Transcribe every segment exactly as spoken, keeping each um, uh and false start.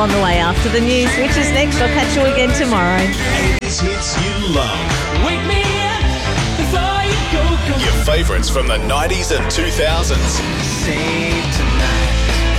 on the way after the news, which is next. I'll catch you again tomorrow. eighties hits you love. Wake me up before you go, go. Your favourites from the nineties and two thousands. Save tonight.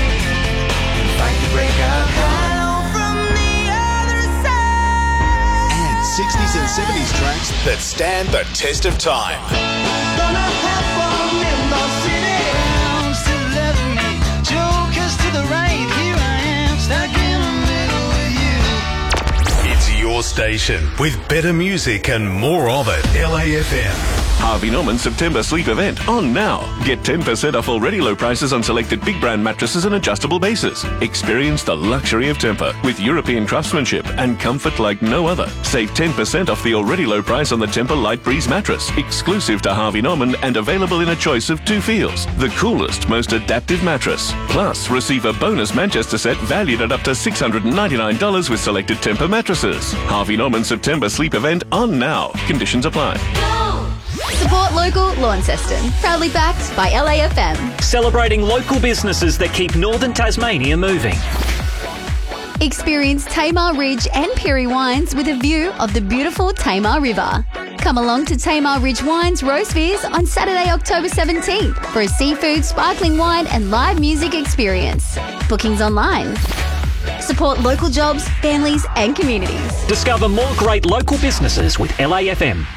Fight the break up. Hello from the other side. And sixties and seventies tracks that stand the test of time. Gonna have fun in the city. I'm still loving me. Jokers to the right. Here I am, stuck in the middle with you. It's your station with better music and more of it. L A F M. Harvey Norman September Sleep Event on now. Get ten percent off already low prices on selected big brand mattresses and adjustable bases. Experience the luxury of Tempur with European craftsmanship and comfort like no other. Save ten percent off the already low price on the Tempur Light Breeze mattress, exclusive to Harvey Norman and available in a choice of two feels. The coolest, most adaptive mattress. Plus, receive a bonus Manchester set valued at up to six hundred ninety-nine dollars with selected Tempur mattresses. Harvey Norman September Sleep Event on now. Conditions apply. Support local, Launceston. Proudly backed by L A F M. Celebrating local businesses that keep northern Tasmania moving. Experience Tamar Ridge and Perry Wines with a view of the beautiful Tamar River. Come along to Tamar Ridge Wines Roast Beers on Saturday, October seventeenth for a seafood, sparkling wine and live music experience. Bookings online. Support local jobs, families and communities. Discover more great local businesses with L A F M.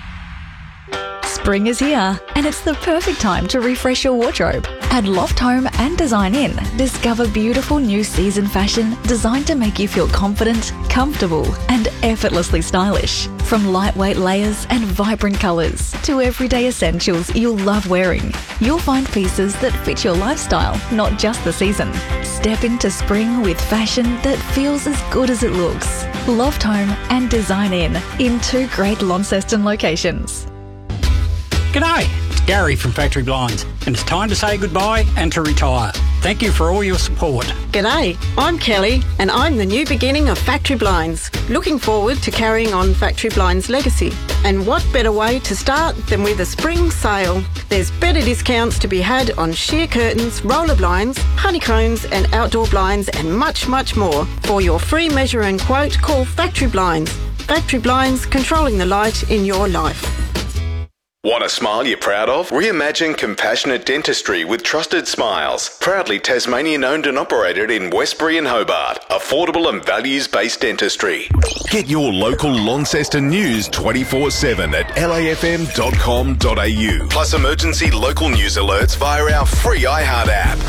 Spring is here, and it's the perfect time to refresh your wardrobe. At Loft Home and Design In, discover beautiful new season fashion designed to make you feel confident, comfortable, and effortlessly stylish. From lightweight layers and vibrant colours to everyday essentials you'll love wearing, you'll find pieces that fit your lifestyle, not just the season. Step into spring with fashion that feels as good as it looks. Loft Home and Design In, in two great Launceston locations. G'day, it's Gary from Factory Blinds, and it's time to say goodbye and to retire. Thank you for all your support. G'day, I'm Kelly, and I'm the new beginning of Factory Blinds. Looking forward to carrying on Factory Blinds' legacy. And what better way to start than with a spring sale? There's better discounts to be had on sheer curtains, roller blinds, honeycombs and outdoor blinds and much, much more. For your free measure and quote, call Factory Blinds. Factory Blinds, controlling the light in your life. Want a smile you're proud of? Reimagine compassionate dentistry with Trusted Smiles. Proudly Tasmanian owned and operated in Westbury and Hobart. Affordable and values-based dentistry. Get your local Launceston news twenty-four seven at L A F M dot com dot A U. Plus emergency local news alerts via our free iHeart app.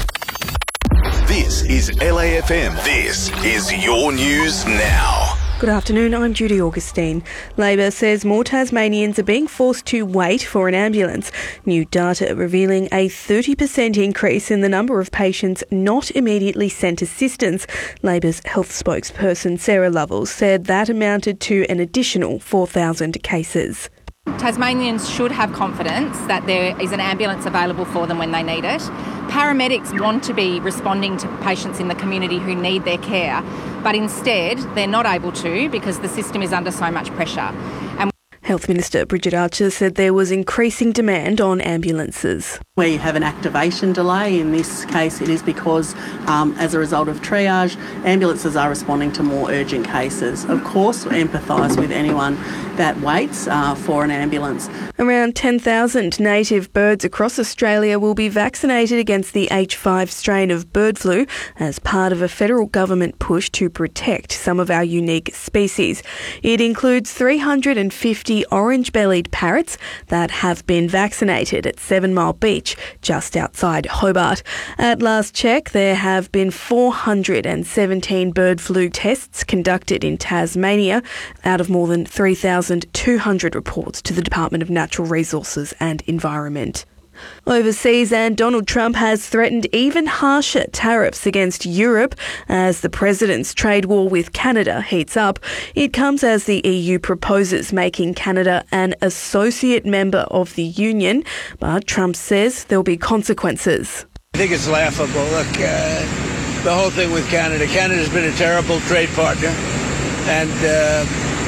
This is L A F M. This is your news now. Good afternoon, I'm Judy Augustine. Labor says more Tasmanians are being forced to wait for an ambulance. New data revealing a thirty percent increase in the number of patients not immediately sent assistance. Labor's health spokesperson Sarah Lovell said that amounted to an additional four thousand cases. Tasmanians should have confidence that there is an ambulance available for them when they need it. Paramedics want to be responding to patients in the community who need their care, but instead they're not able to because the system is under so much pressure. And Health Minister Bridget Archer said there was increasing demand on ambulances. We have an activation delay. In this case, it is because, um, as a result of triage, ambulances are responding to more urgent cases. Of course, we empathise with anyone that waits uh, for an ambulance. Around ten thousand native birds across Australia will be vaccinated against the H five strain of bird flu as part of a federal government push to protect some of our unique species. It includes three hundred fifty orange-bellied parrots that have been vaccinated at Seven Mile Beach, just outside Hobart. At last check, there have been four hundred seventeen bird flu tests conducted in Tasmania out of more than three thousand two hundred reports to the Department of Natural Resources and Environment. Overseas, and Donald Trump has threatened even harsher tariffs against Europe as the president's trade war with Canada heats up. It comes as the E U proposes making Canada an associate member of the Union, but Trump says there'll be consequences. I think it's laughable. Look, uh, the whole thing with Canada. Canada's been a terrible trade partner, and uh,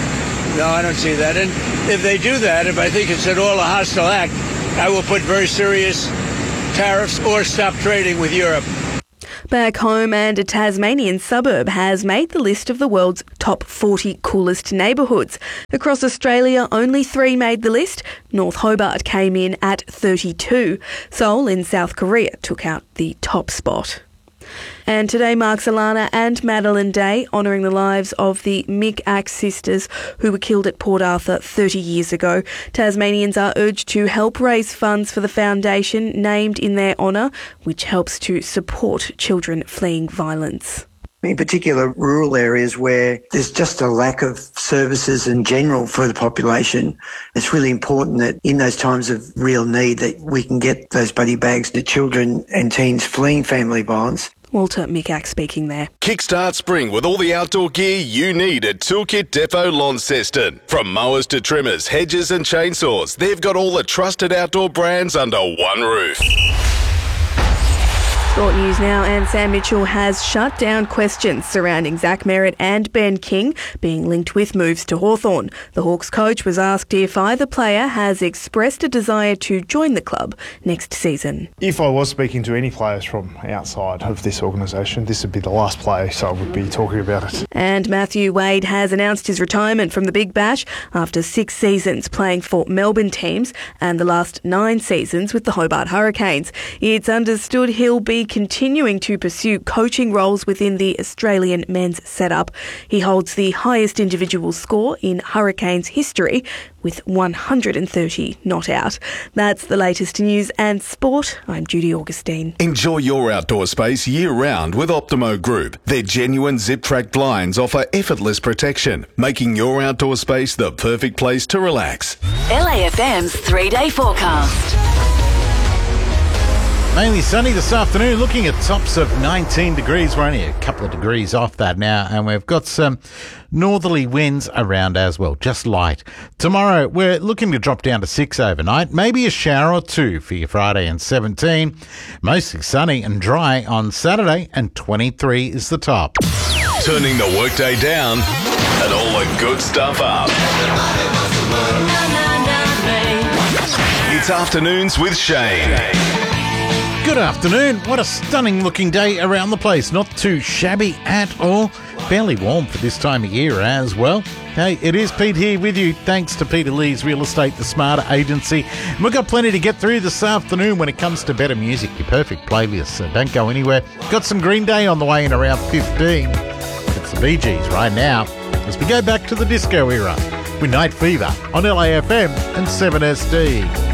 no, I don't see that. And if they do that, if I think it's at all a hostile act, I will put very serious tariffs or stop trading with Europe. Back home, and a Tasmanian suburb has made the list of the world's top forty coolest neighbourhoods. Across Australia, only three made the list. North Hobart came in at thirty-two. Seoul in South Korea took out the top spot. And today marks Alana and Madeline Day, honouring the lives of the Mick-Ack sisters who were killed at Port Arthur thirty years ago. Tasmanians are urged to help raise funds for the foundation named in their honour, which helps to support children fleeing violence. In particular, rural areas where there's just a lack of services in general for the population, it's really important that in those times of real need that we can get those buddy bags to children and teens fleeing family violence. Walter Mick-Ack speaking there. Kickstart spring with all the outdoor gear you need at Toolkit Depot Launceston. From mowers to trimmers, hedges and chainsaws, they've got all the trusted outdoor brands under one roof. Sport news now, and Sam Mitchell has shut down questions surrounding Zach Merritt and Ben King being linked with moves to Hawthorn. The Hawks coach was asked if either player has expressed a desire to join the club next season. If I was speaking to any players from outside of this organisation, this would be the last player, so I would be talking about it. And Matthew Wade has announced his retirement from the Big Bash after six seasons playing for Melbourne teams and the last nine seasons with the Hobart Hurricanes. It's understood he'll be continuing to pursue coaching roles within the Australian men's setup. He holds the highest individual score in Hurricanes history with one hundred thirty not out. That's the latest news and sport. I'm Judy Augustine. Enjoy your outdoor space year-round with Optimo Group. Their genuine zip-track blinds offer effortless protection, making your outdoor space the perfect place to relax. L A F M's three-day forecast. Mainly sunny this afternoon, looking at tops of nineteen degrees. We're only a couple of degrees off that now, and we've got some northerly winds around as well, just light. Tomorrow, we're looking to drop down to six overnight, maybe a shower or two for your Friday and seventeen. Mostly sunny and dry on Saturday, and twenty-three is the top. Turning the workday down and all the good stuff up. It's Afternoons with Shane. Good afternoon. What a stunning looking day around the place. Not too shabby at all. Fairly warm for this time of year as well. Hey, it is Pete here with you. Thanks to Peter Lee's Real Estate, the Smarter Agency. And we've got plenty to get through this afternoon when it comes to better music, your perfect playlist. So don't go anywhere. Got some Green Day on the way in around fifteen. It's the Bee Gees right now as we go back to the disco era with Night Fever on L A F M and seven S D.